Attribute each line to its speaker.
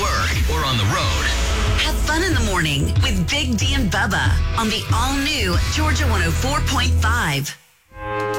Speaker 1: work, or on the road.
Speaker 2: Have fun in the morning with Big D and Bubba on the all-new Georgia 104.5.